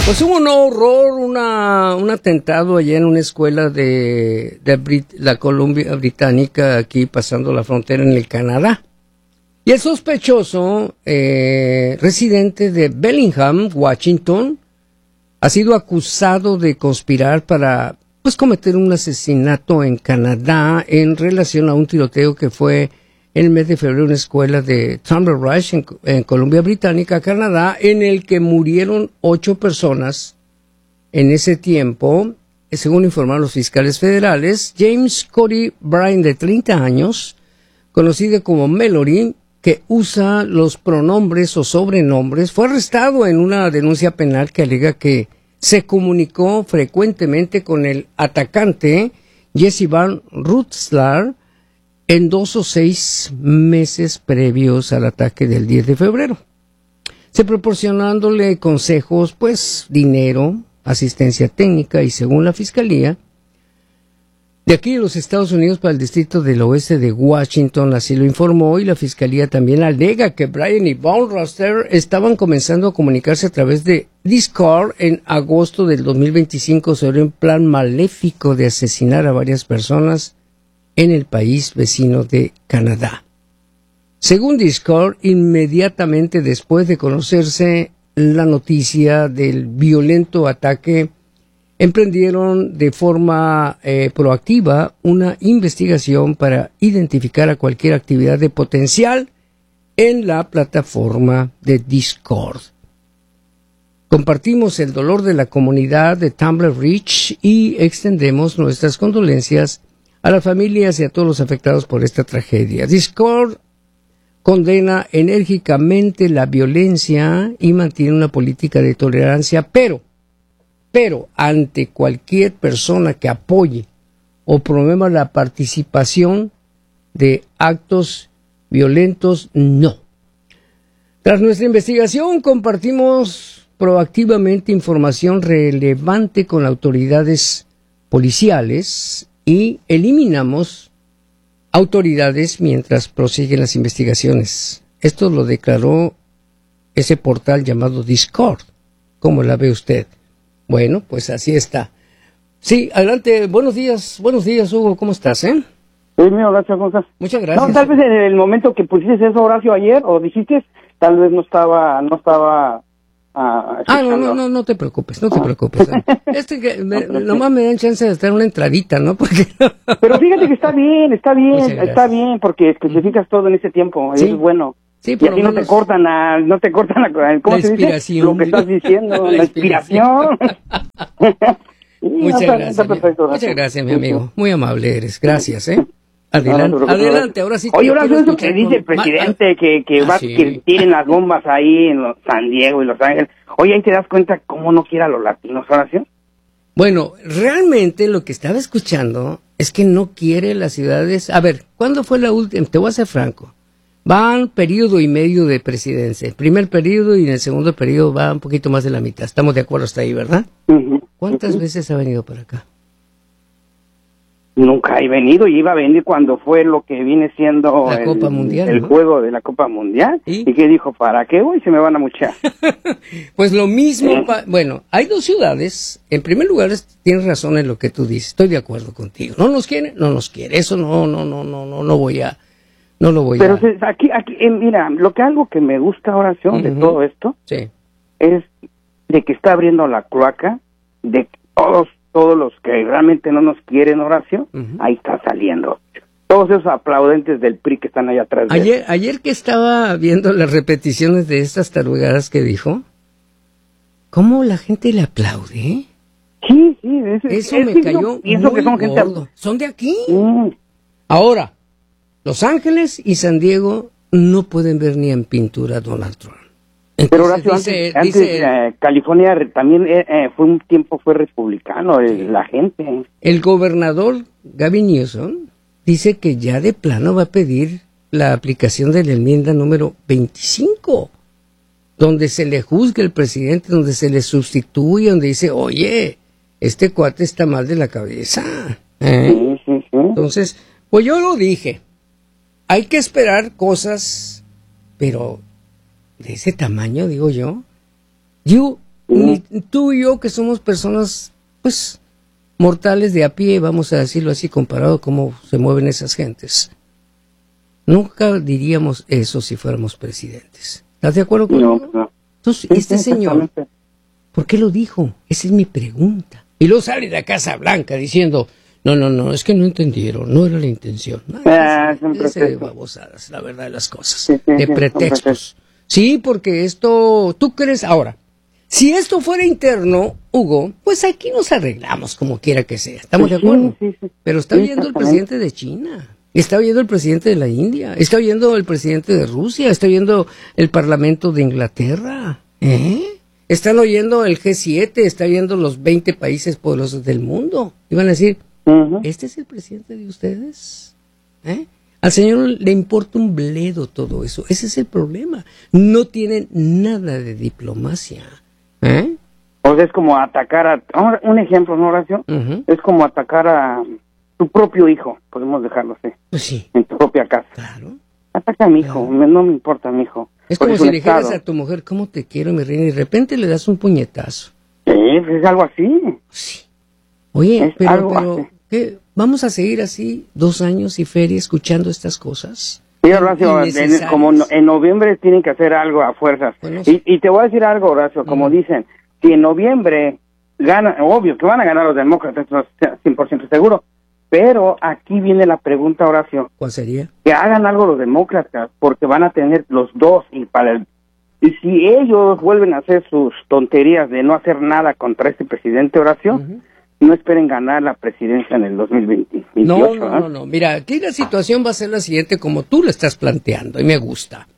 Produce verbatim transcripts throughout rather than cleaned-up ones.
Pues hubo un horror, una, un atentado allá en una escuela de, de Brit, la Columbia Británica, aquí pasando la frontera en el Canadá. Y el sospechoso, eh, residente de Bellingham, Washington, ha sido acusado de conspirar para, pues, cometer un asesinato en Canadá en relación a un tiroteo que fue el mes de febrero en una escuela de Thunder Rush en, en Columbia Británica, Canadá, en el que murieron ocho personas en ese tiempo, según informaron los fiscales federales. James Cody Bryan, de treinta años, conocido como Mallory, que usa los pronombres o sobrenombres, fue arrestado en una denuncia penal que alega que se comunicó frecuentemente con el atacante Jesse Van Rutslar en dos o seis meses previos al ataque del diez de febrero. Se proporcionándole consejos, pues, dinero, asistencia técnica y, según la Fiscalía, de aquí de los Estados Unidos para el Distrito del Oeste de Washington, así lo informó, y la Fiscalía también alega que Bryan y Van Rutslar estaban comenzando a comunicarse a través de Discord en agosto del dos mil veinticinco sobre un plan maléfico de asesinar a varias personas en el país vecino de Canadá. Según Discord, inmediatamente después de conocerse la noticia del violento ataque, emprendieron de forma eh, proactiva una investigación para identificar a cualquier actividad de potencial en la plataforma de Discord. Compartimos el dolor de la comunidad de Tumbler Ridge y extendemos nuestras condolencias a las familias y a todos los afectados por esta tragedia. Discord condena enérgicamente la violencia y mantiene una política de tolerancia, pero, pero ante cualquier persona que apoye o promueva la participación de actos violentos, no. Tras nuestra investigación, compartimos proactivamente información relevante con autoridades policiales y eliminamos autoridades mientras prosiguen las investigaciones. Esto lo declaró ese portal llamado Discord. ¿Cómo la ve usted? Bueno, pues así está. Sí, adelante. Buenos días, buenos días, Hugo. ¿Cómo estás, eh? Sí, mío, gracias, ¿cómo estás? Muchas gracias. No, tal vez en el momento que pusiste eso, Horacio, ayer, o dijiste, tal vez no estaba, no estaba... Ah, ah no, no, no, no te preocupes, no te preocupes. Este que me, nomás me dan chance de estar una entradita, ¿no? Porque pero fíjate que está bien, está bien, está bien, porque especificas todo en ese tiempo, ¿sí? Es bueno. Sí, y así no te cortan a, no te cortan a, ¿cómo la se dice? Lo que estás diciendo, la, la inspiración. Sí, muchas no, gracias, está perfecto, muchas gracias, mi amigo, muy amable eres, gracias, ¿eh? Adelante, no, no adelante, ahora sí. Oye, ahora es lo que dice el presidente, Ma que, que, ah, va, sí. que tiren las bombas ahí en los San Diego y Los Ángeles. Oye, ahí te das cuenta cómo no quiere a los latinos, Horacio. Bueno, realmente lo que estaba escuchando es que no quiere las ciudades. A ver, ¿cuándo fue la última? Te voy a ser franco. Van periodo y medio de presidencia. El primer periodo y en el segundo periodo va un poquito más de la mitad. Estamos de acuerdo hasta ahí, ¿verdad? Uh-huh. ¿Cuántas uh-huh. veces ha venido para acá? Nunca he venido y iba a venir cuando fue lo que viene siendo la el, Copa Mundial, el ¿no? juego de la Copa Mundial. ¿Y, ¿Y qué dijo? ¿Para qué voy? Se me van a muchar. Pues lo mismo, ¿Eh? pa bueno, hay dos ciudades. En primer lugar, tienes razón en lo que tú dices. Estoy de acuerdo contigo. ¿No nos quiere? No nos quiere. Eso no, no, no, no, no, no voy a, no lo voy Pero a. Pero aquí, aquí, eh, mira, lo que algo que me gusta, Horacio, uh-huh. de todo esto, sí. es de que está abriendo la cloaca de todos todos los que realmente no nos quieren, Horacio, uh-huh. ahí está saliendo. Todos esos aplaudentes del P R I que están allá atrás. De ayer, ayer que estaba viendo las repeticiones de estas tarugadas que dijo, ¿cómo la gente le aplaude? Sí, sí. Es, eso es, me es, cayó pienso muy que son gordo. Gente... Son de aquí. Mm. Ahora, Los Ángeles y San Diego no pueden ver ni en pintura a Donald Trump. Entonces, pero Horacio, dice, antes, dice, antes eh, California también eh, eh, fue un tiempo fue republicano, eh, sí. la gente. El gobernador Gavin Newsom dice que ya de plano va a pedir la aplicación de la enmienda número veinticinco, donde se le juzgue al presidente, donde se le sustituye, donde dice, oye, este cuate está mal de la cabeza. ¿Eh? Sí, sí, sí. Entonces, pues yo lo dije, hay que esperar cosas, pero... de ese tamaño, digo yo. You, ni tú y yo, que somos personas, pues, mortales de a pie, vamos a decirlo así, comparado a cómo se mueven esas gentes, nunca diríamos eso si fuéramos presidentes. ¿Estás de acuerdo conmigo? No, no. Entonces, sí, este señor, ¿por qué lo dijo? Esa es mi pregunta. Y luego sale de la Casa Blanca diciendo, no, no, no, es que no entendieron, no era la intención. No, ah, es de babosadas, la verdad de las cosas, sí, sí, de pretextos. Sí, porque esto, ¿tú crees? Ahora, si esto fuera interno, Hugo, pues aquí nos arreglamos como quiera que sea. ¿Estamos de acuerdo? Sí, sí, sí. Pero está oyendo el presidente de China, está oyendo el presidente de la India, está oyendo el presidente de Rusia, está oyendo el Parlamento de Inglaterra, ¿eh? Están oyendo el G siete, está oyendo los veinte países poderosos del mundo. Y van a decir, uh-huh. ¿este es el presidente de ustedes? ¿Eh? Al señor le importa un bledo todo eso. Ese es el problema. No tienen nada de diplomacia. ¿Eh? Pues es como atacar a... Un ejemplo, ¿no, Horacio? Uh-huh. Es como atacar a tu propio hijo. Podemos dejarlo así. Pues sí. En tu propia casa. Claro. Ataca a mi hijo. Claro. No me importa mi hijo. Es como es si le dijeras a tu mujer, ¿cómo te quiero, mi reina? Y de repente le das un puñetazo. Sí, es algo así. Sí. Oye, es pero, pero ¿qué? ¿Vamos a seguir así dos años y feria escuchando estas cosas? Sí, Horacio, en, como no, en noviembre tienen que hacer algo a fuerzas. Bueno, sí. y, y te voy a decir algo, Horacio, como uh-huh. dicen, si en noviembre gana, obvio que van a ganar los demócratas, no cien por ciento seguro, pero aquí viene la pregunta, Horacio. ¿Cuál sería? Que hagan algo los demócratas, porque van a tener los dos, y para el, y si ellos vuelven a hacer sus tonterías de no hacer nada contra este presidente, Horacio, uh-huh. no esperen ganar la presidencia en el dos mil veintiocho. No, no, ¿eh? no, no, mira, aquí la situación va a ser la siguiente como tú la estás planteando, y me gusta.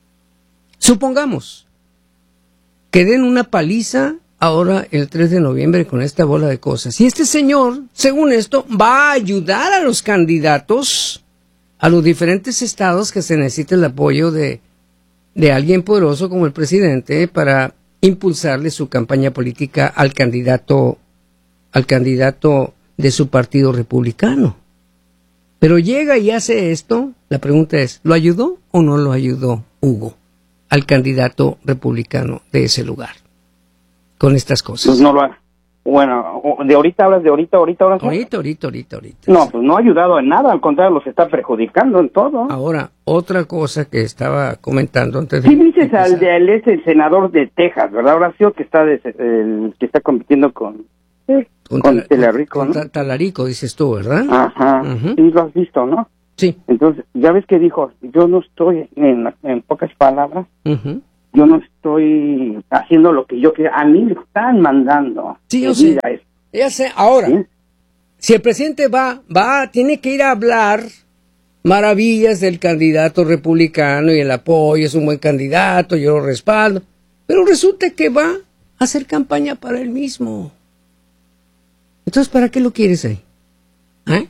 Supongamos que den una paliza ahora el tres de noviembre con esta bola de cosas. Y este señor, según esto, va a ayudar a los candidatos a los diferentes estados que se necesita el apoyo de, de alguien poderoso como el presidente para impulsarle su campaña política al candidato, al candidato de su partido republicano. Pero llega y hace esto, la pregunta es, ¿lo ayudó o no lo ayudó Hugo al candidato republicano de ese lugar? Con estas cosas. Pues no lo ha... Bueno, de ahorita hablas de ahorita, ahorita, ahorita. Ahorita, ahorita, ahorita, ahorita. No, sí. pues no ha ayudado en nada, al contrario, los está perjudicando en todo. Ahora, otra cosa que estaba comentando antes de... Sí dices al de él, es el senador de Texas, ¿verdad, Horacio? Que está de, el, que está compitiendo con... Eh, con, con Tala, Talarico, con, ¿no? Con Talarico, dices tú, ¿verdad? Ajá, uh-huh. Sí, lo has visto, ¿no? Sí. Entonces, ya ves que dijo, yo no estoy, en, en pocas palabras... Uh-huh. Yo no estoy haciendo lo que yo quiero. A mí me están mandando. Sí, yo sé. Ya sé. Ahora, ¿sí? Si el presidente va, va, tiene que ir a hablar maravillas del candidato republicano y el apoyo, es un buen candidato, yo lo respaldo. Pero resulta que va a hacer campaña para él mismo. Entonces, ¿para qué lo quieres ahí? ¿Eh?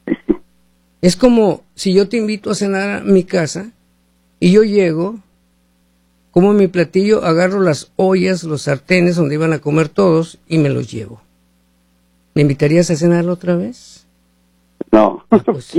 Es como si yo te invito a cenar a mi casa y yo llego... Como en mi platillo, agarro las ollas, los sartenes donde iban a comer todos y me los llevo. ¿Me invitarías a cenar otra vez? No. Ah, pues, sí.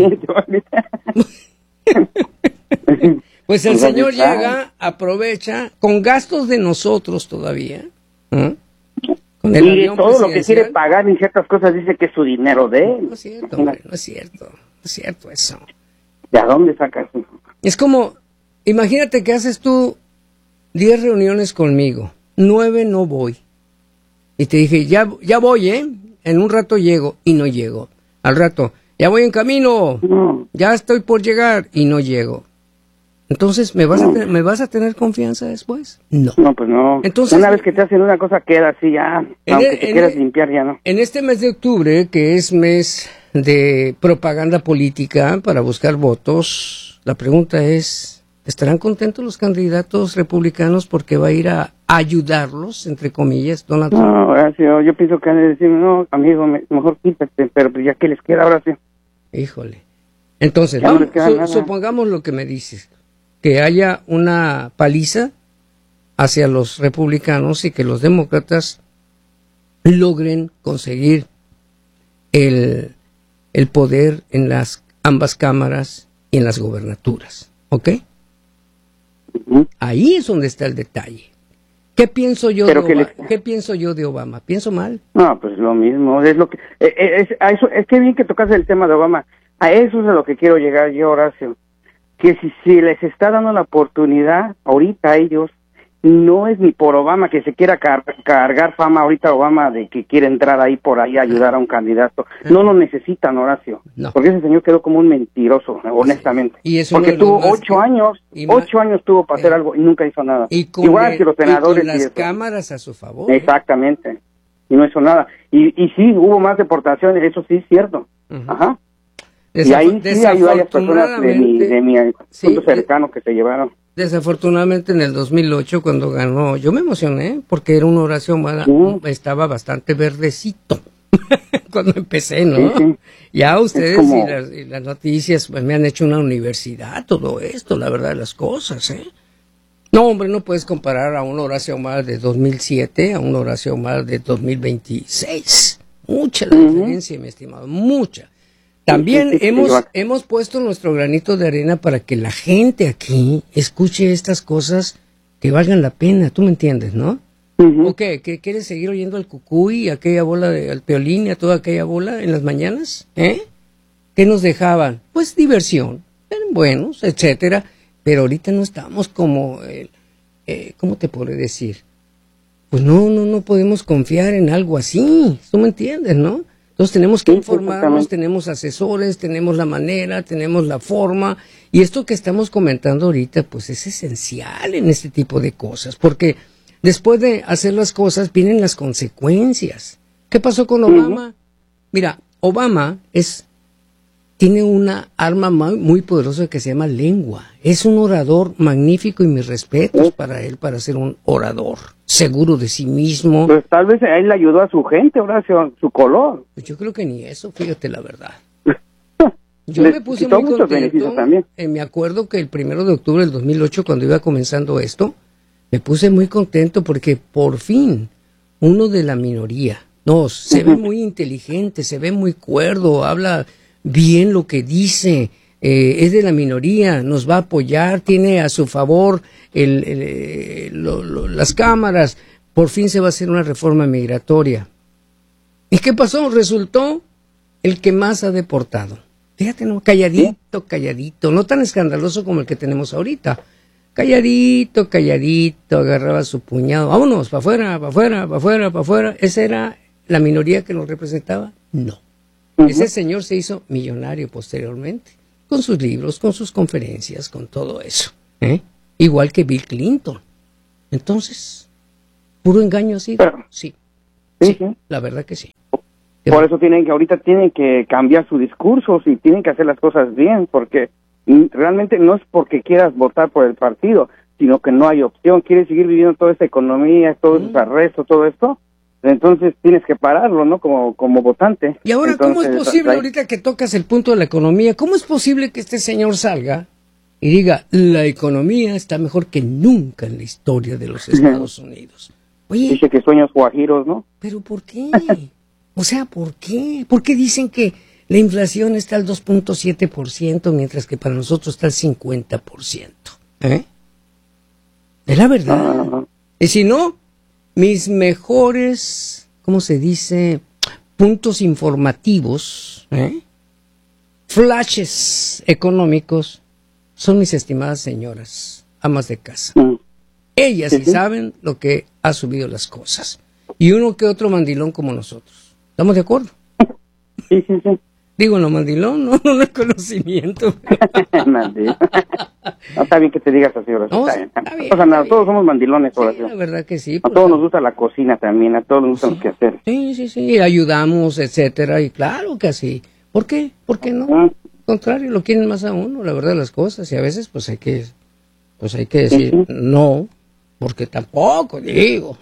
Pues el señor llega, aprovecha, con gastos de nosotros todavía. ¿eh? Con el y todo lo que quiere pagar en ciertas cosas dice que es su dinero de él. No es cierto, hombre, no es cierto. No es cierto eso. ¿De dónde sacas eso? Es como, imagínate que haces tú diez reuniones conmigo, nueve no voy. Y te dije, ya, ya voy, ¿eh? En un rato llego, y no llego. Al rato, ya voy en camino, no. Ya estoy por llegar, y no llego. Entonces, ¿me vas, no. a tener, ¿me vas a tener confianza después? No. No, pues no. Entonces, una vez que te hacen una cosa, queda así ya, aunque el, te quieras el, limpiar ya, ¿no? En este mes de octubre, que es mes de propaganda política para buscar votos, la pregunta es... ¿Estarán contentos los candidatos republicanos porque va a ir a ayudarlos, entre comillas, Donald Trump? No, Horacio, yo pienso que han de decir, no, amigo, me, mejor quítate, pero ya que les queda, Horacio. Híjole. Entonces, vamos, no su, supongamos lo que me dices, que haya una paliza hacia los republicanos y que los demócratas logren conseguir el, el poder en las ambas cámaras y en las gobernaturas, ¿ok? Ahí es donde está el detalle. ¿Qué pienso yo Pero de que Obama? les... ¿Qué pienso yo de Obama? ¿Pienso mal? No, pues lo mismo, es lo que... Eh, es, a eso, es que bien que tocas el tema de Obama. A eso es a lo que quiero llegar yo, Horacio. Que si, si les está dando la oportunidad ahorita a ellos, no es ni por Obama que se quiera car cargar fama ahorita Obama de que quiere entrar ahí por ahí a ayudar a un candidato. No lo necesitan, Horacio. No. Porque ese señor quedó como un mentiroso, honestamente. Y es porque tuvo ocho que... años, ocho años tuvo para hacer eh, algo y nunca hizo nada. Y con Igual le... que los senadores. Y con las y cámaras a su favor. Exactamente. Y no hizo nada. Y, y sí, hubo más deportaciones, eso sí es cierto. Uh-huh. Ajá. Y ahí sí hay varias personas de mi, de mi sí, punto cercano que se llevaron. Desafortunadamente en el dos mil ocho cuando ganó, yo me emocioné porque era un Horacio Ahumada, sí. estaba bastante verdecito cuando empecé, ¿no? Sí, sí. Ya ustedes como... y, las, y las noticias pues, me han hecho una universidad, todo esto, la verdad de las cosas, ¿eh? No, hombre, no puedes comparar a un Horacio Ahumada de dos mil siete a un Horacio Ahumada de dos mil veintiséis. Mucha la uh-huh. diferencia, mi estimado, mucha. También sí, sí, sí, hemos, sí, hemos puesto nuestro granito de arena para que la gente aquí escuche estas cosas que valgan la pena, tú me entiendes, ¿no? Uh-huh. ¿O qué? ¿Que quieres seguir oyendo al Cucuy, aquella bola, de, al Piolín y a toda aquella bola en las mañanas? ¿Eh? ¿Qué nos dejaban? Pues diversión, eran buenos, etcétera, pero ahorita no estamos como, eh, eh, ¿cómo te podré decir? Pues no, no, no podemos confiar en algo así, tú me entiendes, ¿no? Entonces tenemos que informarnos, tenemos asesores, tenemos la manera, tenemos la forma, y esto que estamos comentando ahorita, pues es esencial en este tipo de cosas, porque después de hacer las cosas vienen las consecuencias. ¿Qué pasó con Obama? Mira, Obama es tiene una arma muy poderosa que se llama lengua. Es un orador magnífico y mis respetos para él, para ser un orador seguro de sí mismo. Pues tal vez a él le ayudó a su gente, Horacio, su color. Pues yo creo que ni eso, fíjate la verdad. Yo me puse muy contento, eh, me acuerdo que el primero de octubre del dos mil ocho, cuando iba comenzando esto, me puse muy contento porque por fin uno de la minoría, no, se ve muy inteligente, se ve muy cuerdo, habla bien lo que dice, eh, es de la minoría, nos va a apoyar, tiene a su favor el, el, el, lo, lo, las cámaras, por fin se va a hacer una reforma migratoria. ¿Y qué pasó? Resultó el que más ha deportado. Fíjate, ¿no? Calladito, calladito, no tan escandaloso como el que tenemos ahorita. Calladito, calladito, agarraba su puñado, vámonos, para afuera, para afuera, para afuera, para afuera. ¿Esa era la minoría que nos representaba? No. Uh-huh. Ese señor se hizo millonario posteriormente, con sus libros, con sus conferencias, con todo eso, ¿eh? Igual que Bill Clinton. Entonces, ¿puro engaño así? Pero, sí. Sí, sí, sí, la verdad que sí. Por eso tienen que, ahorita tienen que cambiar su discurso y tienen que hacer las cosas bien, porque realmente no es porque quieras votar por el partido, sino que no hay opción. Quieres seguir viviendo toda esta economía, todos esos arrestos, todo esto. Entonces tienes que pararlo, ¿no? Como como votante. Y ahora, Entonces, ¿cómo es posible, ahí... ahorita que tocas el punto de la economía, cómo es posible que este señor salga y diga, la economía está mejor que nunca en la historia de los Estados Unidos? Oye, dice que sueños guajiros, ¿no? ¿Pero por qué? O sea, ¿por qué? ¿Por qué dicen que la inflación está al dos punto siete por ciento mientras que para nosotros está al cincuenta por ciento? ¿Eh? Es la verdad. Uh-huh. Y si no, mis mejores, ¿cómo se dice? Puntos informativos, ¿eh? Flashes económicos, son mis estimadas señoras, amas de casa. Uh-huh. Ellas sí, sí saben lo que ha subido las cosas. Y uno que otro mandilón como nosotros. ¿Estamos de acuerdo? Sí, sí, sí. Digo, no mandilón, no, no, no es conocimiento. no, está bien que te digas así, ahora. No, está bien. Está bien, o sea, nada, bien. Todos somos mandilones, ahora. Sí, la verdad que sí. A todos nos gusta la cocina también, a todos nos gusta sí. los quehaceres. Sí, sí, sí, ayudamos, etcétera, y claro que así. ¿Por qué? ¿Por qué no? Uh-huh. Al contrario, lo quieren más a uno, la verdad de las cosas, y a veces pues hay que, pues hay que decir uh-huh. no, porque tampoco, digo.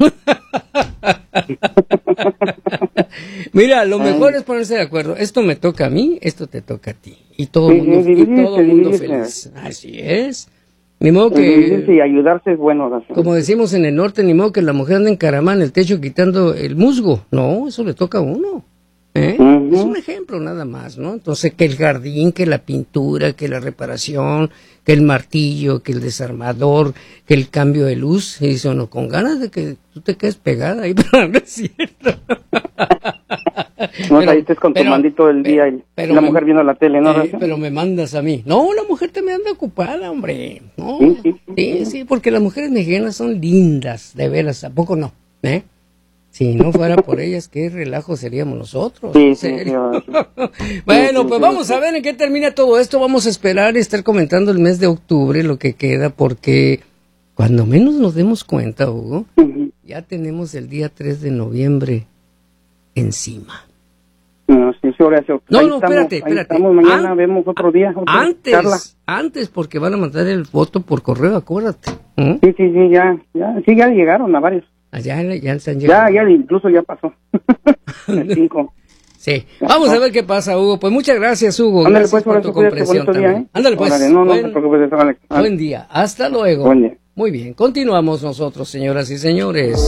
Mira, lo mejor Ay. es ponerse de acuerdo. Esto me toca a mí, esto te toca a ti. Y todo el mundo, y todo mundo feliz. Así es. Ni modo que... Sí, ayudarse es bueno. Así. Como decimos en el norte, ni modo que la mujer anda encaramada en el techo quitando el musgo. No, eso le toca a uno. ¿eh? Uh-huh. Es un ejemplo nada más, ¿no? Entonces, que el jardín, que la pintura, que la reparación, que el martillo, que el desarmador, que el cambio de luz. Y dice uno, con ganas de que tú te quedes pegada ahí, pero no es cierto. No, pero, ahí estés con tu pero, mandito del día y pero la me, mujer viendo la tele, ¿no? Eh, pero me mandas a mí. No, la mujer te me anda ocupada, hombre. No, sí, sí, sí, sí, sí, porque las mujeres mexicanas son lindas, de veras, ¿a poco no? ¿Eh? Si no fuera por ellas, qué relajo seríamos nosotros. Sí, sí, sí, bueno, sí, pues sí, vamos sí. a ver en qué termina todo esto. Vamos a esperar y estar comentando el mes de octubre, lo que queda, porque cuando menos nos demos cuenta, Hugo, uh-huh. ya tenemos el día tres de noviembre encima. No, sí, sí, Horacio. No, ahí no, estamos, espérate, espérate. Estamos, mañana An- vemos otro día. Otra antes, charla. antes, porque van a mandar el voto por correo, acuérdate. ¿Mm? Sí, sí, sí, ya, ya, sí, ya llegaron a varios. Allá ya, ya están llegando. Ya, ya, incluso ya pasó. El cinco. Sí, vamos a ver qué pasa, Hugo. Pues muchas gracias, Hugo. Ándale, gracias pues, por tu comprensión también. Día, ¿eh? Ándale, pues. Órale, no, no buen, te preocupes, vale. Buen día. Hasta luego. Buen día. Muy bien, continuamos nosotros, señoras y señores.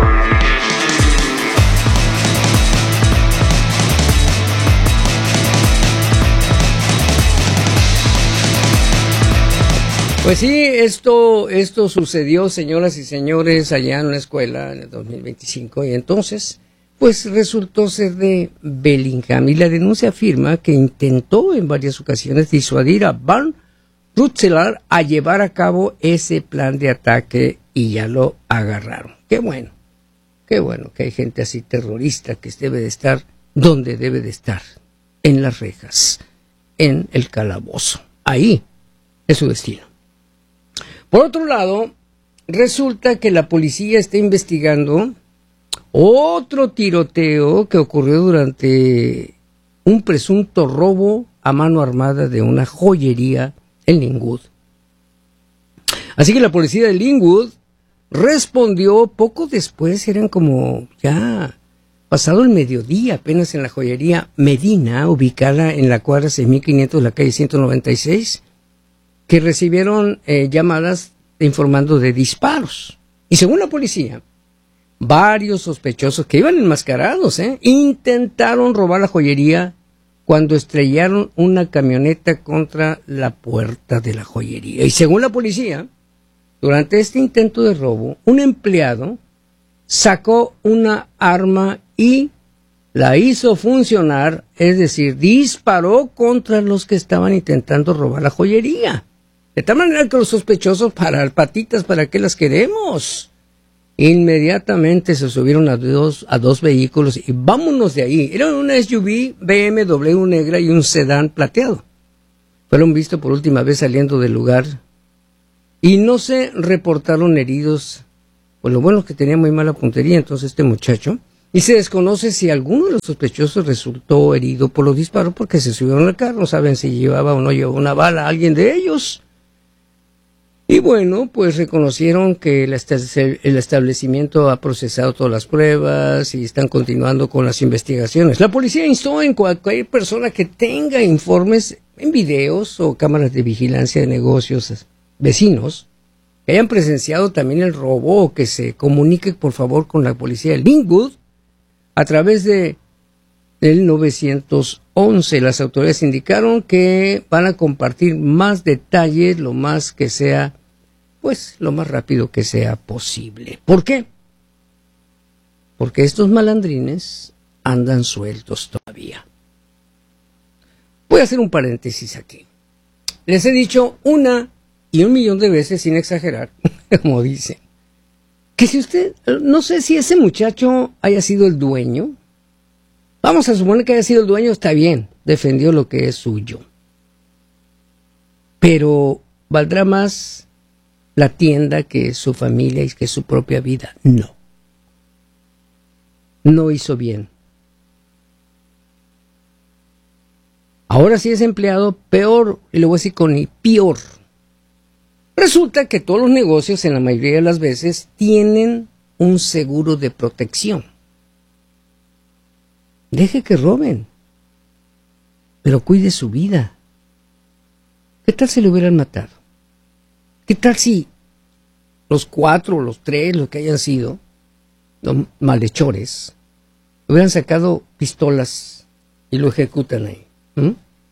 Pues sí, esto, esto sucedió, señoras y señores, allá en una escuela en el dos mil veinticinco, y entonces, pues resultó ser de Bellingham, y la denuncia afirma que intentó en varias ocasiones disuadir a Van Rutzelar a llevar a cabo ese plan de ataque, y ya lo agarraron. Qué bueno, qué bueno que hay gente así terrorista que debe de estar donde debe de estar, en las rejas, en el calabozo. Ahí es su destino. Por otro lado, resulta que la policía está investigando otro tiroteo que ocurrió durante un presunto robo a mano armada de una joyería en Linwood. Así que la policía de Linwood respondió poco después, eran como ya pasado el mediodía, apenas en la joyería Medina, ubicada en la cuadra seis mil quinientos de la calle ciento noventa y seis, que recibieron eh, llamadas informando de disparos. Y según la policía, varios sospechosos que iban enmascarados eh, intentaron robar la joyería cuando estrellaron una camioneta contra la puerta de la joyería. Y según la policía, durante este intento de robo, un empleado sacó una arma y la hizo funcionar, es decir, disparó contra los que estaban intentando robar la joyería. De tal manera que los sospechosos, para patitas, ¿para qué las queremos? Inmediatamente se subieron a dos, a dos vehículos y vámonos de ahí. Era una S U V B M W negra y un sedán plateado. Fueron vistos por última vez saliendo del lugar y no se reportaron heridos. Pues lo bueno es que tenía muy mala puntería entonces este muchacho. Y se desconoce si alguno de los sospechosos resultó herido por los disparos porque se subieron al carro. No saben si llevaba o no llevaba una bala a alguien de ellos. Y bueno, pues reconocieron que el establecimiento ha procesado todas las pruebas y están continuando con las investigaciones. La policía instó en cualquier persona que tenga informes en videos o cámaras de vigilancia de negocios vecinos que hayan presenciado también el robo o que se comunique por favor con la policía de Linwood a través de el nueve once. Las autoridades indicaron que van a compartir más detalles lo más que sea, pues lo más rápido que sea posible. ¿Por qué? Porque estos malandrines andan sueltos todavía. Voy a hacer un paréntesis aquí. Les he dicho una y un millón de veces, sin exagerar, como dicen, que si usted, no sé si ese muchacho haya sido el dueño. Vamos a suponer que haya sido el dueño, está bien, defendió lo que es suyo. Pero ¿valdrá más la tienda que su familia y que su propia vida? No. No hizo bien. Ahora sí es empleado, peor, y le voy a decir con y peor. Resulta que todos los negocios, en la mayoría de las veces, tienen un seguro de protección. Deje que roben, pero cuide su vida. ¿Qué tal si lo hubieran matado? ¿Qué tal si los cuatro, los tres, los que hayan sido, los malhechores, hubieran sacado pistolas y lo ejecutan ahí. ¿Mm?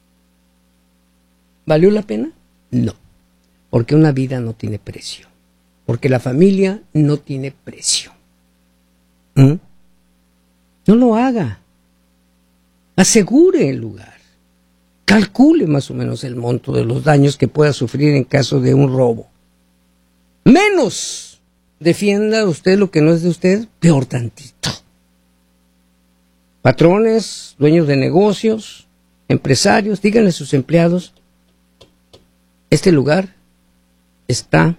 ¿Valió la pena? No, porque una vida no tiene precio, porque la familia no tiene precio. ¿Mm? No lo haga. Asegure el lugar. Calcule más o menos el monto de los daños que pueda sufrir en caso de un robo. Menos defienda usted lo que no es de usted, peor tantito. Patrones, dueños de negocios, empresarios, díganle a sus empleados, este lugar está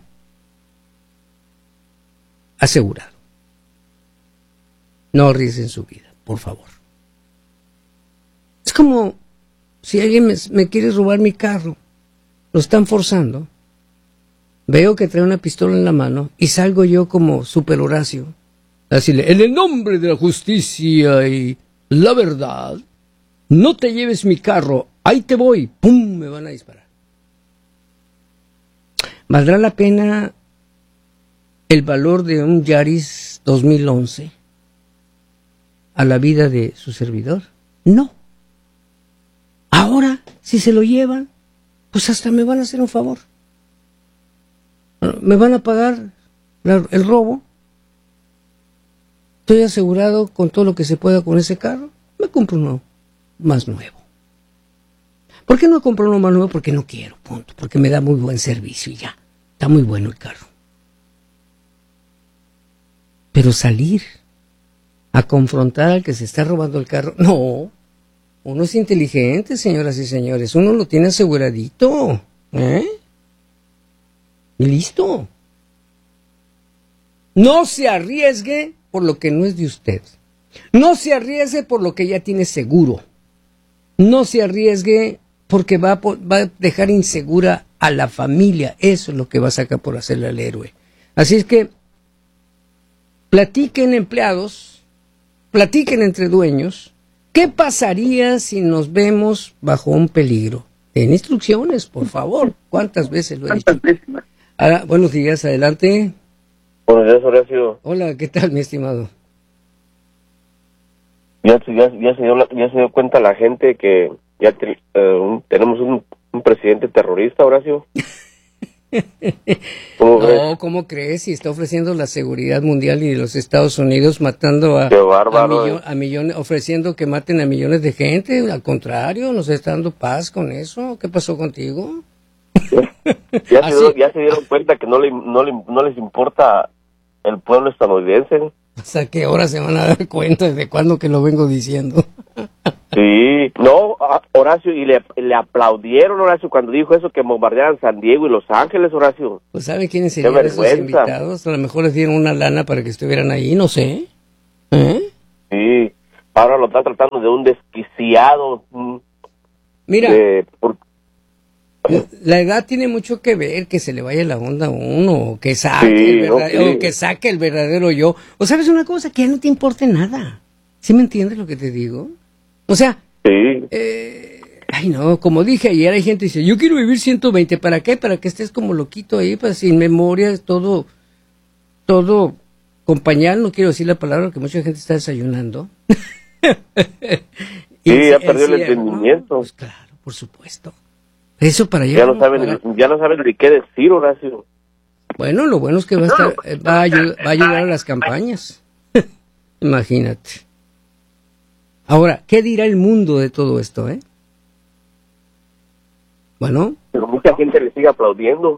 asegurado. No arriesguen su vida, por favor. Es como si alguien me, me quiere robar mi carro, lo están forzando, veo que trae una pistola en la mano y salgo yo como Super Horacio a decirle, en el nombre de la justicia y la verdad, no te lleves mi carro, ahí te voy, ¡pum!, me van a disparar. ¿Valdrá la pena el valor de un Yaris dos mil once a la vida de su servidor? No. Ahora, si se lo llevan, pues hasta me van a hacer un favor. Me van a pagar la, el robo. Estoy asegurado con todo lo que se pueda con ese carro. Me compro uno más nuevo. ¿Por qué no compro uno más nuevo? Porque no quiero, punto. Porque me da muy buen servicio y ya. Está muy bueno el carro. Pero salir a confrontar al que se está robando el carro, no. Uno es inteligente, señoras y señores. Uno lo tiene aseguradito. ¿Eh? Y listo. No se arriesgue por lo que no es de usted. No se arriesgue por lo que ya tiene seguro. No se arriesgue porque va a, va a dejar insegura a la familia. Eso es lo que va a sacar por hacerle al héroe. Así es que platiquen empleados, platiquen entre dueños. ¿Qué pasaría si nos vemos bajo un peligro? Den instrucciones, por favor. ¿Cuántas veces lo he dicho? Ahora, buenos días, adelante. Buenos días, Horacio. Hola, ¿qué tal, mi estimado? Ya, ya, ya, se, dio la, ya se dio cuenta la gente que ya te, uh, un, tenemos un, un presidente terrorista, Horacio. ¿Cómo no, crees? ¿Cómo crees? Si está ofreciendo la seguridad mundial y de los Estados Unidos matando a, bárbaro, a, millo, a millones, ofreciendo que maten a millones de gente. Al contrario, nos está dando paz con eso. ¿Qué pasó contigo? ya, se dio, ya se dieron cuenta que no, le, no, le, no les importa el pueblo estadounidense. ¿Hasta qué hora se van a dar cuenta de cuándo que lo vengo diciendo? Sí, no, Horacio, y le, le aplaudieron, Horacio, cuando dijo eso, que bombardearan San Diego y Los Ángeles, Horacio. Pues ¿sabe quiénes serían esos invitados? A lo mejor les dieron una lana para que estuvieran ahí, no sé. ¿Eh? Sí, ahora lo están tratando de un desquiciado. Mira, de, por... la edad tiene mucho que ver, que se le vaya la onda a uno, o que saque, sí, el, verdadero, okay. o que saque el verdadero yo. O sabes una cosa, que ya no te importe nada. ¿Sí me entiendes lo que te digo? O sea, sí. eh, ay no, como dije ayer, hay gente que dice, yo quiero vivir ciento veinte, ¿para qué? Para que estés como loquito ahí, pues sin memoria, todo, todo con pañal, no quiero decir la palabra, porque mucha gente está desayunando. Sí, y ya perdió el entendimiento. No, pues claro, por supuesto. Eso para allá. Ya no saben, para... ya no saben ni qué decir, Horacio. Bueno, lo bueno es que va a, estar, va a, ayudar, va a ayudar a las campañas. Imagínate. Ahora, ¿qué dirá el mundo de todo esto, eh? Bueno. Pero mucha gente le sigue aplaudiendo.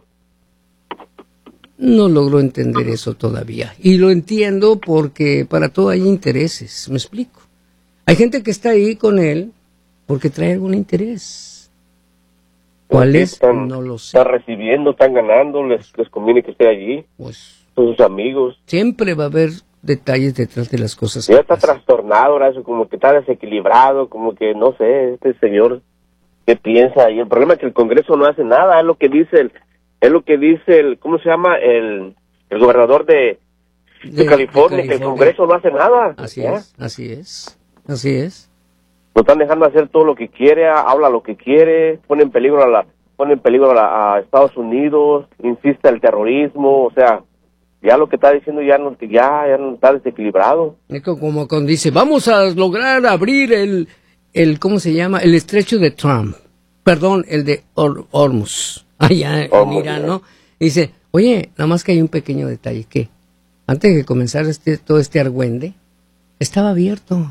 No logro entender eso todavía. Y lo entiendo porque para todo hay intereses, me explico. Hay gente que está ahí con él porque trae algún interés. ¿Cuál sí, es? Están, no lo sé. Están recibiendo, están ganando, les, les conviene que esté allí. Pues. Son sus amigos. Siempre va a haber detalles detrás de las cosas. Ya está pasan. Trastornado, Horacio, como que está desequilibrado, como que no sé, este señor, ¿qué piensa? Y el problema es que el Congreso no hace nada, es lo que dice el, es lo que dice el, ¿cómo se llama? El, el gobernador de, de, de, California, de California, que el Congreso no hace nada. Así ¿ya? es, así es, así es. Lo están dejando hacer todo lo que quiere, habla lo que quiere, pone en peligro a la, pone en peligro a, la, a Estados Unidos, insiste el terrorismo, o sea, ya lo que está diciendo ya no, ya, ya no está desequilibrado. Es como cuando dice, vamos a lograr abrir el, el, ¿cómo se llama? El estrecho de Trump. Perdón, el de Or- Hormuz, allá en Hormuz, Irán, ¿no? Y dice, oye, nada más que hay un pequeño detalle, que antes de comenzar este, todo este argüende, estaba abierto.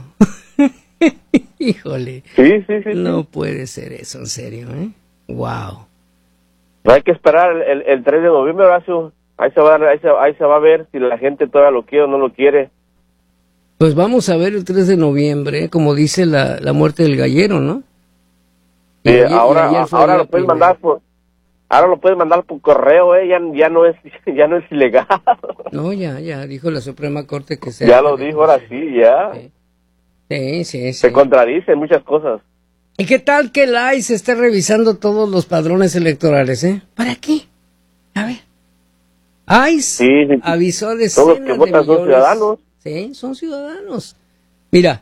Híjole. Sí, sí, sí. No sí. puede ser eso, en serio, ¿eh? Wow. No hay que esperar el, el tres de noviembre, Horacio. Ahí se, va, ahí, se, ahí se va a ver si la gente todavía lo quiere o no lo quiere. Pues vamos a ver el tres de noviembre, como dice la, la muerte del gallero, ¿no? Sí, ayer, ahora ahora lo puedes mandar por ahora lo puedes mandar por correo, eh, ya, ya no es ya no es ilegal. No, ya ya dijo la Suprema Corte que se Ya lo dijo, ahora sí, ya. Sí, sí, sí. sí. Se contradicen muchas cosas. ¿Y qué tal que el I C E esté revisando todos los padrones electorales, eh? ¿Para qué? A ver. I C E Sí, sí. avisó a decenas Todos los que de votan son millones. ciudadanos. Sí, son ciudadanos. Mira,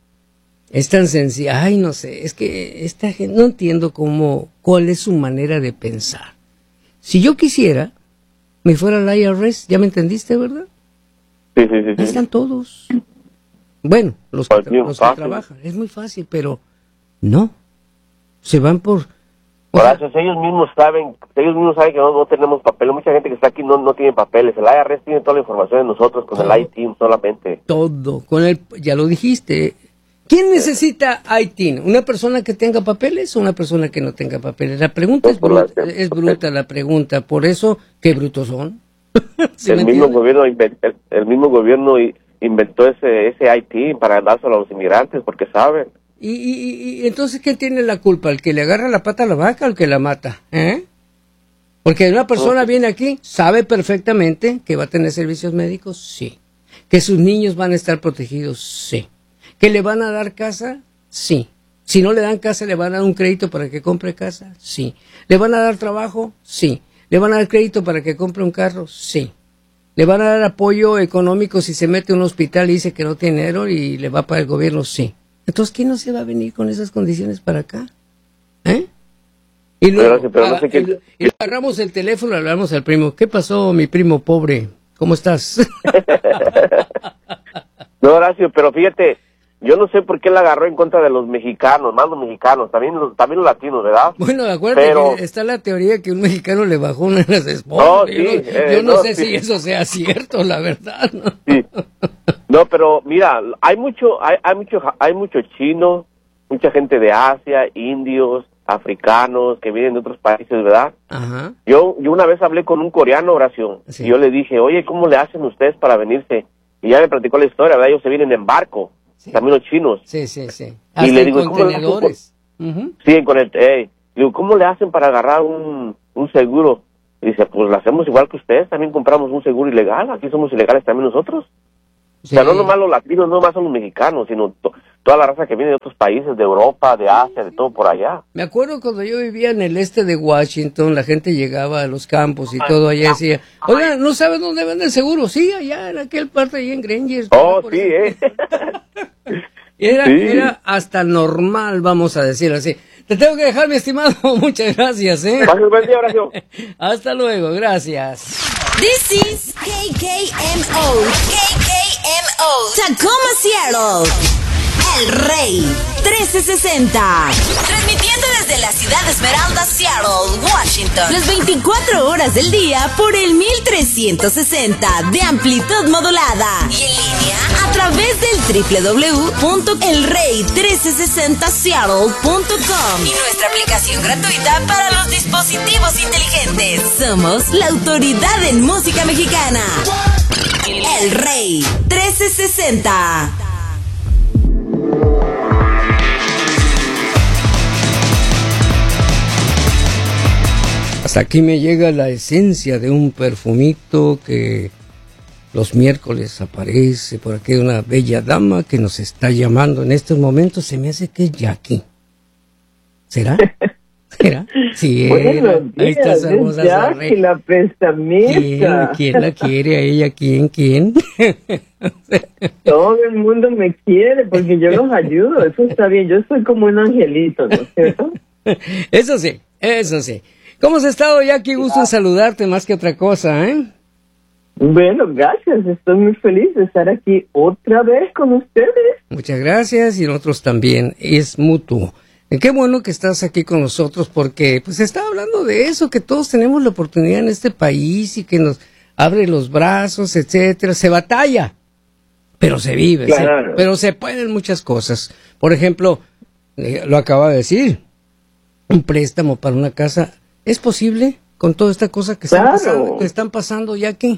es tan sencillo. Ay, no sé, es que esta gente, no entiendo cómo, cuál es su manera de pensar. Si yo quisiera, me fuera al I R S, ya me entendiste, ¿verdad? Sí, sí, sí. Ahí sí. están todos. Bueno, los que, Pues bien los que fácil. trabajan, es muy fácil, pero no. Se van por... o Por sea, eso, si ellos mismos saben, ellos mismos saben que no, no tenemos papeles. Mucha gente que está aquí no, no tiene papeles. El I R S tiene toda la información de nosotros con Todo. el I T I N solamente. todo, con el, ya lo dijiste. ¿Quién necesita I T I N? ¿Una persona que tenga papeles o una persona que no tenga papeles? La pregunta es bruta, es bruta la pregunta, por eso, ¿qué brutos son? ¿Sí el, me mismo entiendes? gobierno invent- el, el mismo gobierno i- inventó ese ese I T I N para dárselo a los inmigrantes porque saben. Y, y, y, y entonces, ¿quién tiene la culpa? ¿El que le agarra la pata a la vaca o el que la mata? ¿Eh? Porque una persona viene aquí, sabe perfectamente que va a tener servicios médicos, sí. Que sus niños van a estar protegidos, sí. Que le van a dar casa, sí. Si no le dan casa, le van a dar un crédito para que compre casa, sí. Le van a dar trabajo, sí. Le van a dar crédito para que compre un carro, sí. Le van a dar apoyo económico si se mete a un hospital y dice que no tiene dinero y le va para el gobierno, sí. Entonces, ¿quién no se va a venir con esas condiciones para acá? ¿Eh? Y luego, Pero, pero no sé ah, qué- el- y agarramos el teléfono, le hablamos al primo. ¿Qué pasó, mi primo pobre? ¿Cómo estás? No, Horacio, pero fíjate, yo no sé por qué la agarró en contra de los mexicanos, más los mexicanos, también los, también los latinos, ¿verdad? Bueno, acuérdate Pero- que está la teoría que un mexicano le bajó una de las esposas. No, yo sí, no, eh, yo no no, sé sí. si eso sea cierto, la verdad. ¿no? Sí. No, pero mira, hay mucho, hay, hay mucho, hay mucho chino, mucha gente de Asia, indios, africanos que vienen de otros países, ¿verdad? Ajá. Yo, yo una vez hablé con un coreano, Horacio, Sí. y yo le dije, oye, ¿cómo le hacen ustedes para venirse? Y ya me platicó la historia, ¿verdad? Ellos se vienen en barco, Sí. también los chinos. Sí, sí, sí. Y Hasta le en digo, ¿cómo le hacen contenedores. Ujú. Sí, con el, eh, digo, ¿cómo le hacen para agarrar un, un seguro? Y dice, pues lo hacemos igual que ustedes, también compramos un seguro ilegal, aquí somos ilegales también nosotros. Sí. O sea, no nomás los latinos, no nomás son los mexicanos, sino to- toda la raza que viene de otros países, de Europa, de Asia, de todo por allá. Me acuerdo cuando yo vivía en el este de Washington, la gente llegaba a los campos y todo allá y decía, oiga, ¿no sabes dónde venden seguro? Sí, allá en aquel parte, allá en Granger. Oh, por sí, ahí. eh. Era, Sí. era hasta normal, vamos a decir así. Te tengo que dejar, mi estimado. Muchas gracias, ¿eh? Pase un buen día, Horacio. Hasta luego, gracias. This is K K M O. K K M O. Tacoma, Seattle. El Rey trece sesenta. Transmitiendo desde la ciudad de Esmeralda, Seattle, Washington. Las veinticuatro horas del día por el mil trescientos sesenta de amplitud modulada. Y en línea a través del doble u doble u doble u punto el rey trece sesenta seattle punto com. Y nuestra aplicación gratuita para los dispositivos inteligentes. Somos la autoridad en música mexicana. El Rey trece sesenta. Hasta aquí me llega la esencia de un perfumito que los miércoles aparece por aquí una bella dama que nos está llamando en estos momentos. Se me hace que es Jackie. ¿Será? ¿Será? Sí, Buenos ahí está días, esa hermosa es Jackie, sonrisa. la ¿Quién, prestamista. ¿Quién la quiere a ella? ¿Quién? ¿Quién? Todo el mundo me quiere porque yo los ayudo. Eso está bien. Yo soy como un angelito, ¿no es cierto? Eso sí, eso sí. ¿Cómo has estado, Jackie? Gusto en saludarte más que otra cosa, ¿eh? Bueno, gracias. Estoy muy feliz de estar aquí otra vez con ustedes. Muchas gracias y nosotros también. Es mutuo. Qué bueno que estás aquí con nosotros porque pues estaba hablando de eso, que todos tenemos la oportunidad en este país y que nos abre los brazos, etcétera. Se batalla, pero se vive. Claro. Se, pero se pueden muchas cosas. Por ejemplo, eh, lo acaba de decir, un préstamo para una casa. ¿Es posible con toda esta cosa que, claro. están, pasando, que están pasando ya aquí?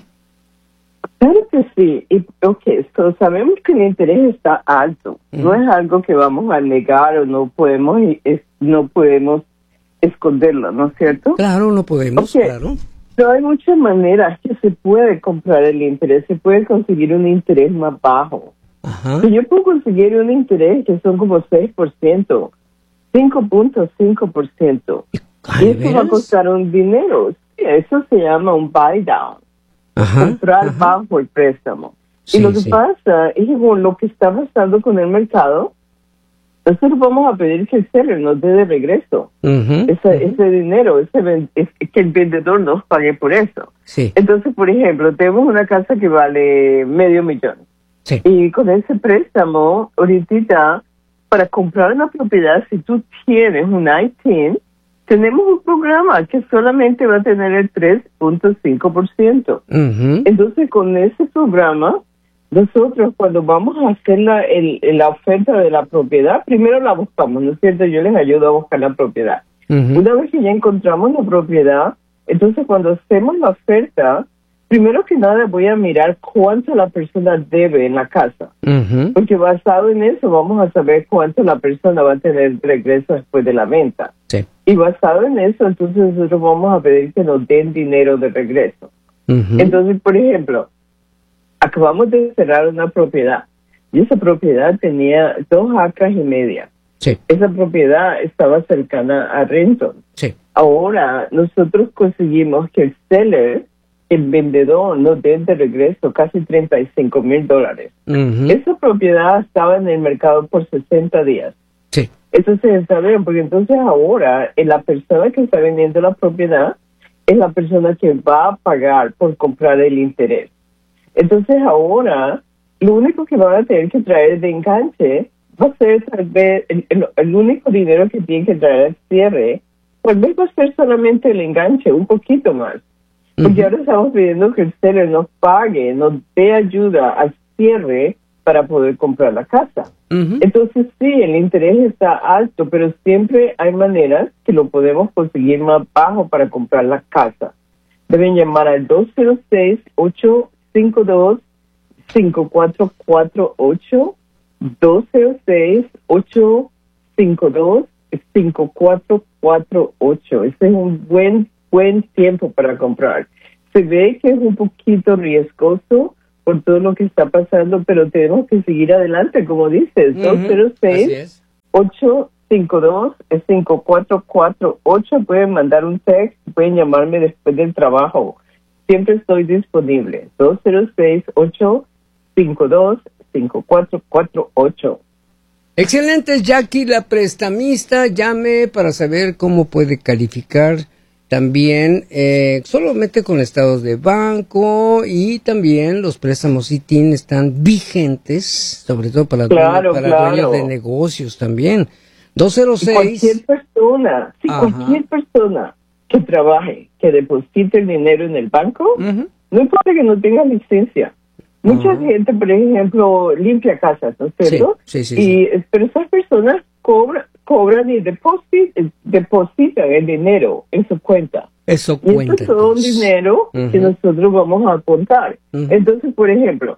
Claro que sí. Y, ok, so, sabemos que el interés está alto. Uh-huh. No es algo que vamos a negar o no podemos es, no podemos esconderlo, ¿no es cierto? Claro, no podemos, okay. Claro. Pero hay muchas maneras que se puede comprar el interés. Se puede conseguir un interés más bajo. Ajá. So, yo puedo conseguir un interés que son como seis por ciento, cinco punto cinco por ciento. Y eso va a costar un dinero. Sí, eso se llama un buy down. Ajá, comprar ajá. bajo el préstamo. Sí, y lo que sí. pasa es que con lo que está pasando con el mercado, nosotros vamos a pedir que el seller nos dé de regreso uh-huh, ese, uh-huh. ese dinero, ese es, que el vendedor nos pague por eso. Sí. Entonces, por ejemplo, tenemos una casa que vale medio millón. Sí. Y con ese préstamo, ahorita, para comprar una propiedad, si tú tienes un I T I N, tenemos un programa que solamente va a tener el tres punto cinco por ciento. Uh-huh. Entonces, con ese programa, nosotros cuando vamos a hacer la, el, la oferta de la propiedad, primero la buscamos, ¿no es cierto? Yo les ayudo a buscar la propiedad. Uh-huh. Una vez que ya encontramos la propiedad, entonces cuando hacemos la oferta, primero que nada voy a mirar cuánto la persona debe en la casa. Uh-huh. Porque basado en eso vamos a saber cuánto la persona va a tener de regreso después de la venta. Sí. Y basado en eso, entonces nosotros vamos a pedir que nos den dinero de regreso. Uh-huh. Entonces, por ejemplo, acabamos de cerrar una propiedad y esa propiedad tenía dos acres y media. Sí. Esa propiedad estaba cercana a Renton. Sí. Ahora nosotros conseguimos que el seller, el vendedor, nos dé de regreso casi treinta y cinco mil dólares. Uh-huh. Esa propiedad estaba en el mercado por sesenta días. Sí. Entonces está bien, porque entonces ahora eh, la persona que está vendiendo la propiedad es la persona que va a pagar por comprar el interés. Entonces ahora lo único que van a tener que traer de enganche va a ser tal vez el, el, el único dinero que tienen que traer al cierre, tal vez va a ser solamente el enganche, un poquito más. Porque uh-huh. ahora estamos pidiendo que el seller nos pague, nos dé ayuda al cierre para poder comprar la casa. Uh-huh. Entonces sí, el interés está alto, pero siempre hay maneras que lo podemos conseguir más bajo para comprar la casa. Deben llamar al dos cero seis, ocho cinco dos, cinco cuatro cuatro ocho, dos cero seis, ocho cinco dos, cinco cuatro cuatro ocho. Ese es un buen, buen tiempo para comprar. Se ve que es un poquito riesgoso por todo lo que está pasando, pero tenemos que seguir adelante, como dices, uh-huh. dos cero seis, ocho cinco dos, cinco cuatro cuatro ocho. Pueden mandar un text, pueden llamarme después del trabajo. Siempre estoy disponible. dos cero seis, ocho cinco dos, cinco cuatro cuatro ocho. Excelente, Jackie, la prestamista. Llame para saber cómo puede calificar. También eh, solamente con estados de banco, y también los préstamos I T I N están vigentes, sobre todo para, claro, dueños, para claro. dueños de negocios también. dos cero seis. Cualquier persona, sí, cualquier persona que trabaje, que deposite el dinero en el banco, uh-huh. no importa que no tenga licencia. Mucha uh-huh. gente, por ejemplo, limpia casas, ¿no es cierto? Sí, sí, sí, y, sí. Pero esas personas cobran, cobran y deposit, depositan el dinero en su cuenta. Eso y cuenta. Esto es todo un dinero uh-huh. que nosotros vamos a apuntar. Uh-huh. Entonces, por ejemplo,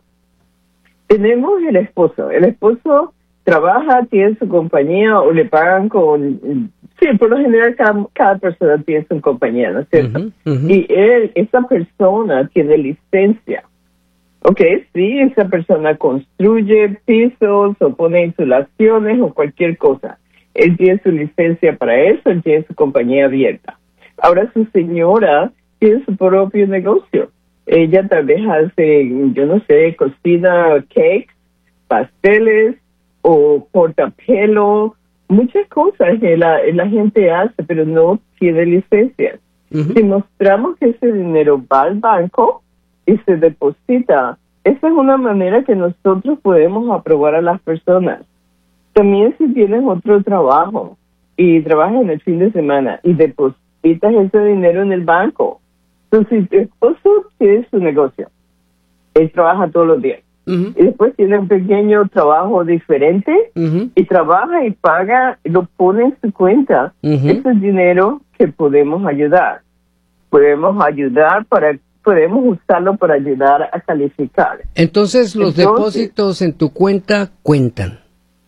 tenemos el esposo. El esposo trabaja, tiene su compañía o le pagan con... Sí, por lo general cada, cada persona tiene su compañía, ¿no es cierto? Uh-huh. Uh-huh. Y él, esa persona tiene licencia. Ok, sí, esa persona construye pisos o pone insulaciones o cualquier cosa. Él tiene su licencia para eso, él tiene su compañía abierta. Ahora su señora tiene su propio negocio. Ella tal vez hace, yo no sé, cocina cakes, pasteles o portapelo, muchas cosas que la, la gente hace, pero no tiene licencia. Uh-huh. Si mostramos que ese dinero va al banco, y se deposita. Esa es una manera que nosotros podemos aprobar a las personas. También si tienes otro trabajo y trabajas en el fin de semana y depositas ese dinero en el banco. Entonces, si tu esposo tiene su negocio, él trabaja todos los días. Uh-huh. Y después tiene un pequeño trabajo diferente uh-huh. y trabaja y paga, y lo pone en su cuenta. Uh-huh. Ese es dinero que podemos ayudar. Podemos ayudar para, podemos usarlo para ayudar a calificar. Entonces los Entonces, depósitos en tu cuenta cuentan.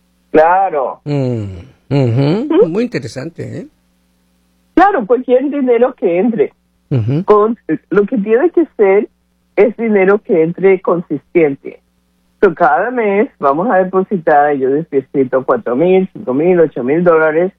Claro. Mm. Uh-huh. Uh-huh. Muy interesante, ¿eh? Claro, cualquier dinero que entre. Uh-huh. Con, lo que tiene que ser es dinero que entre consistente. So, cada mes vamos a depositar, yo deposito cuatro mil, cinco mil, ocho mil dólares.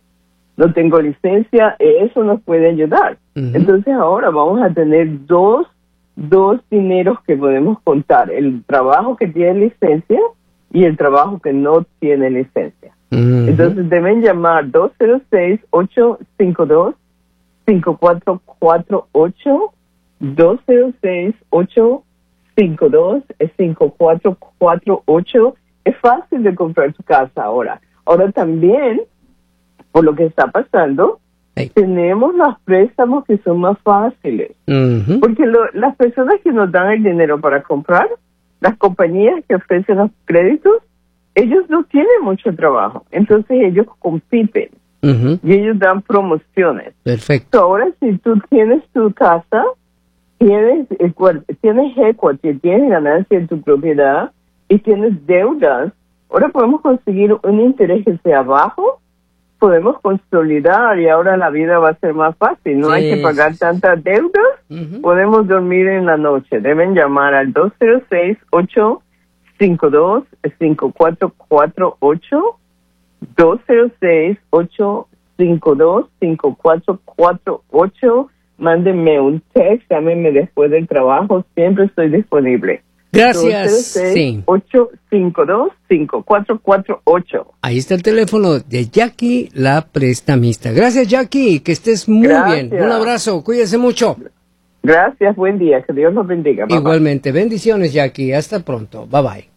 No tengo licencia, eso nos puede ayudar. Uh-huh. Entonces ahora vamos a tener dos, dos dineros que podemos contar. El trabajo que tiene licencia y el trabajo que no tiene licencia. Uh-huh. Entonces deben llamar dos cero seis, ocho cinco dos, cinco cuatro cuatro ocho, dos cero seis, ocho cinco dos, cinco cuatro cuatro ocho. Es fácil de comprar tu casa ahora. Ahora también, por lo que está pasando, hey. tenemos los préstamos que son más fáciles. Uh-huh. Porque lo, las personas que nos dan el dinero para comprar, las compañías que ofrecen los créditos, ellos no tienen mucho trabajo. Entonces ellos compiten. Uh-huh. Y ellos dan promociones. Perfecto. Ahora, si tú tienes tu casa, tienes, tienes equity, tienes ganancia en tu propiedad y tienes deudas, ahora podemos conseguir un interés que sea bajo, podemos consolidar y ahora la vida va a ser más fácil. No sí, hay que pagar sí, tantas deudas, uh-huh. podemos dormir en la noche. Deben llamar al dos cero seis, ocho cinco dos, cinco cuatro cuatro ocho, dos cero seis, ocho cinco dos, cinco cuatro cuatro ocho. Mándenme un text, llámenme después del trabajo, siempre estoy disponible. Gracias. dos cero seis, sí. ocho cinco dos, cinco cuatro cuatro ocho. Ahí está el teléfono de Jackie, la prestamista. Gracias, Jackie, que estés muy Gracias. bien. Un abrazo, cuídese mucho. Gracias, buen día, que Dios los bendiga. Bye Igualmente, bye. Bendiciones, Jackie, hasta pronto. Bye bye.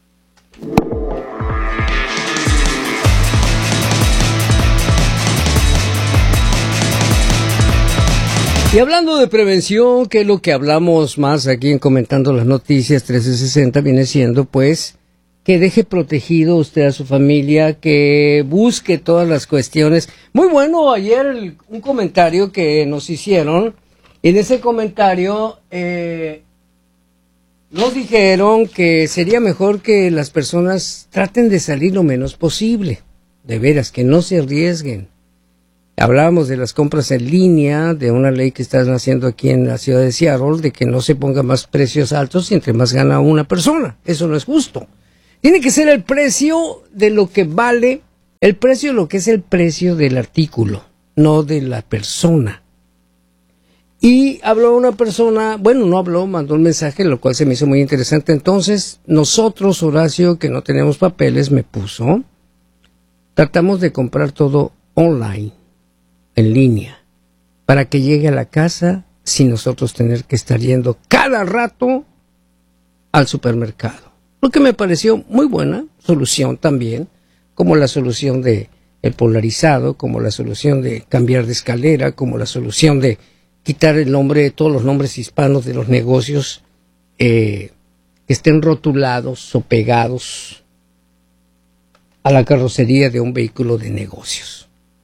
Y hablando de prevención, que es lo que hablamos más aquí en Comentando las Noticias trece sesenta, viene siendo pues que deje protegido usted a su familia, que busque todas las cuestiones. Muy bueno ayer el, un comentario que nos hicieron, y en ese comentario eh, nos dijeron que sería mejor que las personas traten de salir lo menos posible, de veras, que no se arriesguen. Hablábamos de las compras en línea, de una ley que están haciendo aquí en la ciudad de Seattle, de que no se pongan más precios altos y entre más gana una persona. Eso no es justo. Tiene que ser el precio de lo que vale, el precio de lo que es el precio del artículo, no de la persona. Y habló una persona, bueno, no habló, mandó un mensaje, lo cual se me hizo muy interesante. Entonces, nosotros, Horacio, que no tenemos papeles, me puso, tratamos de comprar todo online, en línea, para que llegue a la casa sin nosotros tener que estar yendo cada rato al supermercado. Lo que me pareció muy buena solución también, como la solución de el polarizado, como la solución de cambiar de escalera, como la solución de quitar el nombre, todos los nombres hispanos de los negocios eh, que estén rotulados o pegados a la carrocería de un vehículo de negocios.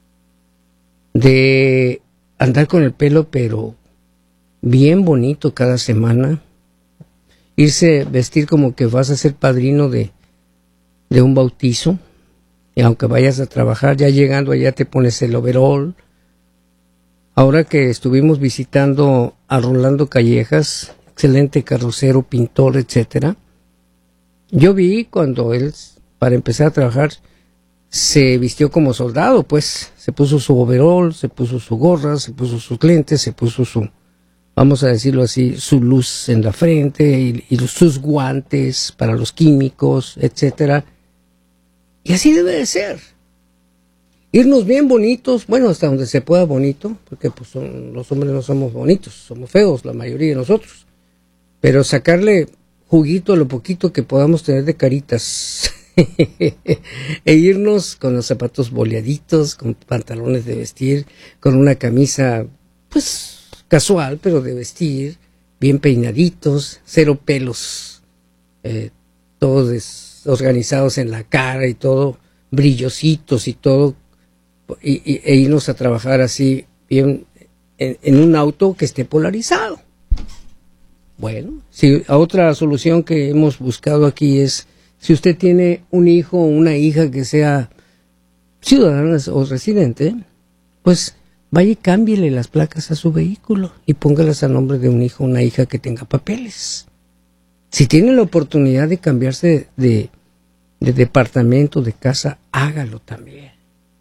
De andar con el pelo pero bien bonito cada semana, irse vestir como que vas a ser padrino de, de un bautizo, y aunque vayas a trabajar, ya llegando allá te pones el overall. Ahora que estuvimos visitando a Rolando Callejas, excelente carrocero, pintor, etcétera, yo vi cuando él, para empezar a trabajar, se vistió como soldado, pues se puso su overall, se puso su gorra, se puso sus lentes, se puso su, vamos a decirlo así, su luz en la frente y, y sus guantes para los químicos, etcétera. Y así debe de ser. Irnos bien bonitos, bueno, hasta donde se pueda bonito, porque pues son, los hombres no somos bonitos, somos feos la mayoría de nosotros. pero sacarle juguito a lo poquito que podamos tener de caritas e irnos con los zapatos boleaditos, con pantalones de vestir, con una camisa pues casual pero de vestir, bien peinaditos, cero pelos, eh, todos desorganizados en la cara y todo, brillositos y todo, y, y, e irnos a trabajar así bien en, en un auto que esté polarizado. Bueno, si otra solución que hemos buscado aquí es, si usted tiene un hijo o una hija que sea ciudadana o residente, pues vaya y cámbiele las placas a su vehículo y póngalas a nombre de un hijo o una hija que tenga papeles. Si tiene la oportunidad de cambiarse de, de departamento, de casa, hágalo también.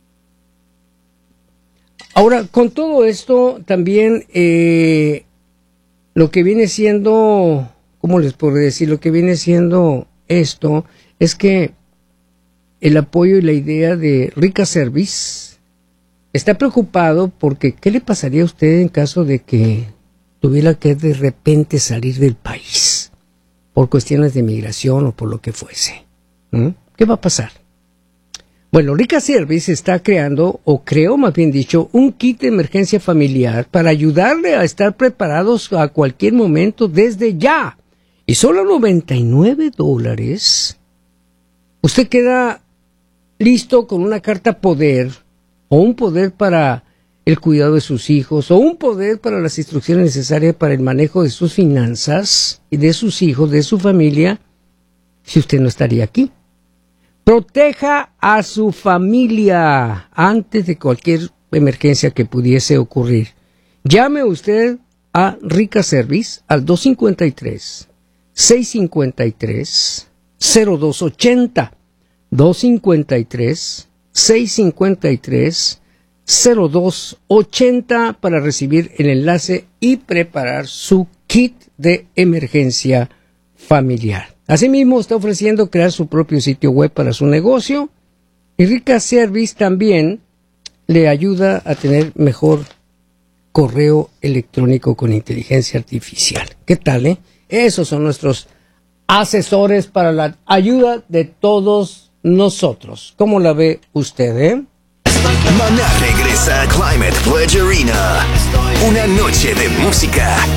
Ahora, con todo esto, también eh, lo que viene siendo, ¿cómo les puedo decir? Lo que viene siendo esto es que el apoyo y la idea de Rica Service está preocupado porque ¿qué le pasaría a usted en caso de que tuviera que de repente salir del país por cuestiones de migración o por lo que fuese? ¿Mm? ¿Qué va a pasar? Bueno, Rica Service está creando, o creó más bien dicho, un kit de emergencia familiar para ayudarle a estar preparados a cualquier momento desde ya. Y solo noventa y nueve dólares, usted queda listo con una carta poder, o un poder para el cuidado de sus hijos, o un poder para las instrucciones necesarias para el manejo de sus finanzas y de sus hijos, de su familia, si usted no estaría aquí. Proteja a su familia antes de cualquier emergencia que pudiese ocurrir. Llame usted a Rica Service al dos cinco tres, seis cinco tres, cero dos ocho cero. dos cinco tres, seis cinco tres, cero dos ocho cero para recibir el enlace y preparar su kit de emergencia familiar. Asimismo, está ofreciendo crear su propio sitio web para su negocio, y Rica Service también le ayuda a tener mejor correo electrónico con inteligencia artificial. ¿Qué tal, eh? Esos son nuestros asesores para la ayuda de todos nosotros. ¿Cómo la ve usted, eh? Maná regresa a Climate Pledge Arena. Una noche de música,